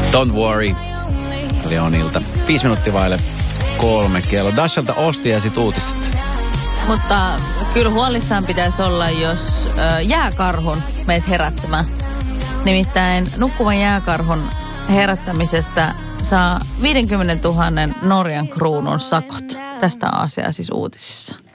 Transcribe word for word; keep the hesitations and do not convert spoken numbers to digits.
Don't worry. Leonilta. Viisi minuuttia vaille kolme kello. Dashalta osti ja sit uutiset. Mutta kyllä huolissaan pitäisi olla, jos ö, jääkarhun meet herättämään. Nimittäin nukkuvan jääkarhun herättämisestä saa viisikymmentätuhatta Norjan kruunun sakot. Tästä on asia siis uutisissa.